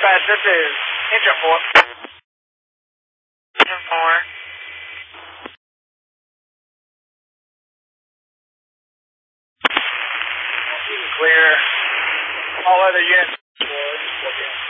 Dispatch, this is engine 4. Engine 4. Clear. All other units. 4.